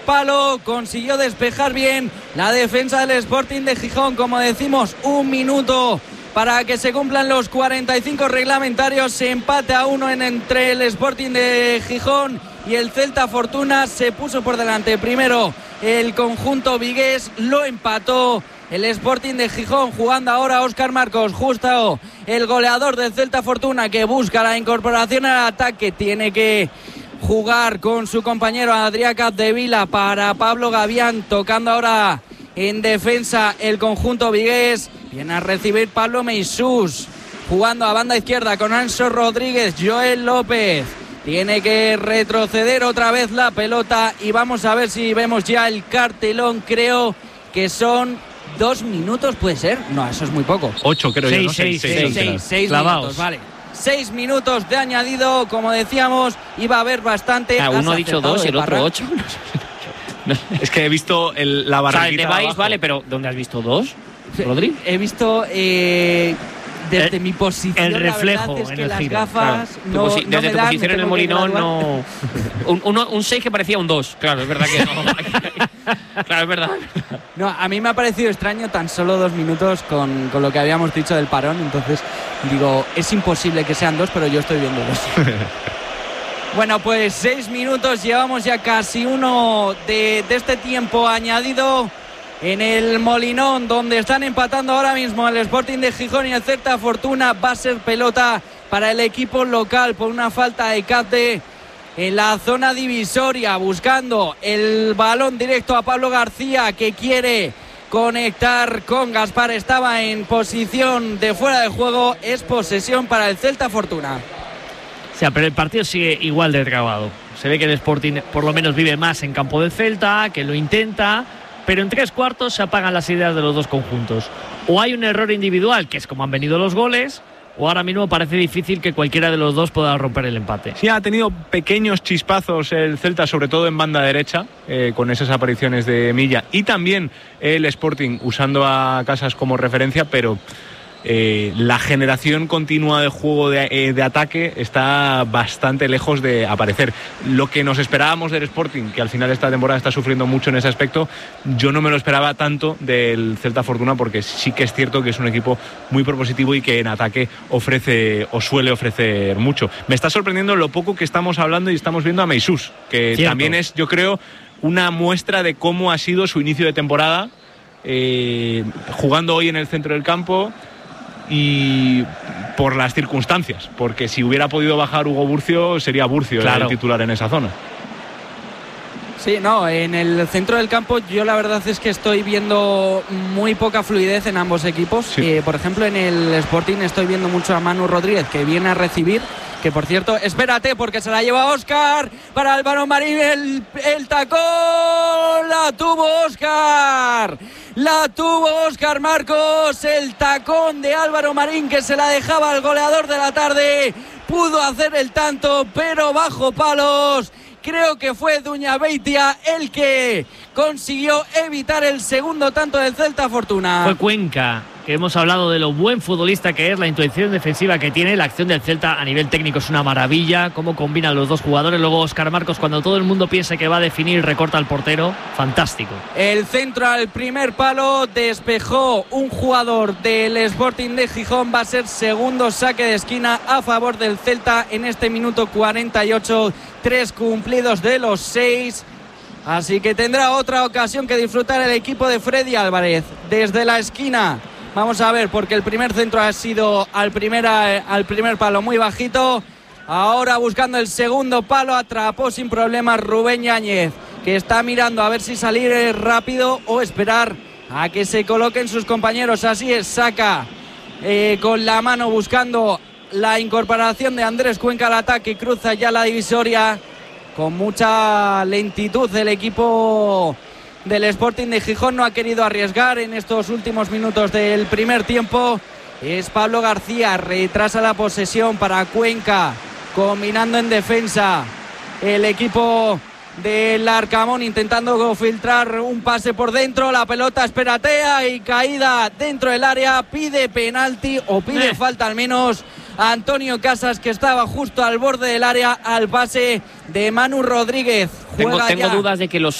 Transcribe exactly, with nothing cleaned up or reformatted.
palo, consiguió despejar bien la defensa del Sporting de Gijón. Como decimos, un minuto para que se cumplan los cuarenta y cinco reglamentarios. Se empate a uno en, entre el Sporting de Gijón y el Celta Fortuna. Se puso por delante primero el conjunto vigués, lo empató el Sporting de Gijón, jugando ahora Óscar Marcos, justo el goleador del Celta Fortuna, que busca la incorporación al ataque. Tiene que jugar con su compañero Adrià Capdevila para Pablo Gavián, tocando ahora en defensa el conjunto vigués. Viene a recibir Pablo Meisús, jugando a banda izquierda con Anso Rodríguez. Joel López tiene que retroceder otra vez la pelota y vamos a ver si vemos ya el cartelón. Creo que son dos minutos, ¿puede ser? No, eso es muy poco. Ocho, creo seis, yo, ¿no? Seis, seis, seis, seis, seis, seis clavados. minutos, vale. Seis minutos de añadido, como decíamos, iba a haber bastante. Ah, uno ha dicho dos y el otro Parra? ocho. Es que he visto el, la O sea, barriguita el de Vice, abajo. vale, pero ¿dónde has visto dos, Rodri? He visto eh, desde El- mi posición. el la reflejo verdad es en que el las giro, gafas claro. no, Tu posi- no desde me tu dan, posición me en el tengo que Molinón graduar. no. Un, uno, un seis que parecía un dos, claro, es verdad que no. Claro, es verdad. No, a mí me ha parecido extraño tan solo dos minutos con, con lo que habíamos dicho del parón. Entonces digo, es imposible que sean dos, pero yo estoy viendo dos. Bueno, pues seis minutos, llevamos ya casi uno de, de este tiempo añadido en el Molinón, donde están empatando ahora mismo el Sporting de Gijón y el Celta Fortuna. Va a ser pelota para el equipo local por una falta de Capde en la zona divisoria, buscando el balón directo a Pablo García, que quiere conectar con Gaspar. Estaba en posición de fuera de juego. Es posesión para el Celta Fortuna. O sea, pero el partido sigue igual de trabado. Se ve que el Sporting por lo menos vive más en campo del Celta, que lo intenta, pero en tres cuartos se apagan las ideas de los dos conjuntos. O hay un error individual, que es como han venido los goles, o ahora mismo parece difícil que cualquiera de los dos pueda romper el empate. Sí, ha tenido pequeños chispazos el Celta, sobre todo en banda derecha, eh, con esas apariciones de Milla, y también el Sporting usando a Casas como referencia, pero eh, la generación continua de juego de, eh, de ataque está bastante lejos de aparecer. Lo que nos esperábamos del Sporting, que al final de esta temporada está sufriendo mucho en ese aspecto, yo no me lo esperaba tanto del Celta Fortuna, porque sí que es cierto que es un equipo muy propositivo y que en ataque ofrece o suele ofrecer mucho. Me está sorprendiendo lo poco que estamos hablando y estamos viendo a Meisús, que Cierto. también es, yo creo, una muestra de cómo ha sido su inicio de temporada, eh, jugando hoy en el centro del campo y por las circunstancias, porque si hubiera podido bajar Hugo Burcio, sería Burcio Claro. el titular en esa zona. Sí, no, en el centro del campo yo la verdad es que estoy viendo muy poca fluidez en ambos equipos. Sí. Eh, por ejemplo, en el Sporting estoy viendo mucho a Manu Rodríguez, que viene a recibir, que por cierto, espérate porque se la lleva Óscar para Álvaro Marín, el, el tacón, la tuvo Óscar, la tuvo Óscar Marcos, el tacón de Álvaro Marín que se la dejaba al goleador de la tarde, pudo hacer el tanto pero bajo palos. Creo que fue Duñabeitia el que consiguió evitar el segundo tanto del Celta Fortuna. Fue Cuenca, que hemos hablado de lo buen futbolista que es, la intuición defensiva que tiene. La acción del Celta a nivel técnico es una maravilla, cómo combinan los dos jugadores. Luego Óscar Marcos, cuando todo el mundo piensa que va a definir, recorta al portero, fantástico. El centro al primer palo, despejó un jugador del Sporting de Gijón. Va a ser segundo saque de esquina a favor del Celta en este minuto cuarenta y ocho, tres cumplidos de los seis. Así que tendrá otra ocasión que disfrutar el equipo de Freddy Álvarez desde la esquina. Vamos a ver, porque el primer centro ha sido al primer, al primer palo muy bajito. Ahora buscando el segundo palo, atrapó sin problemas Rubén Yáñez, que está mirando a ver si salir rápido o esperar a que se coloquen sus compañeros. Así es, saca eh, con la mano buscando la incorporación de Andrés Cuenca al ataque, cruza ya la divisoria con mucha lentitud. El equipo del Sporting de Gijón no ha querido arriesgar en estos últimos minutos del primer tiempo. Es Pablo García, retrasa la posesión para Cuenca, combinando en defensa el equipo del Arcamón, intentando filtrar un pase por dentro, la pelota esperatea y caída dentro del área. Pide penalti o pide Eh. falta al menos a Antonio Casas, que estaba justo al borde del área al pase de Manu Rodríguez. Tengo, Juega tengo ya. dudas de que los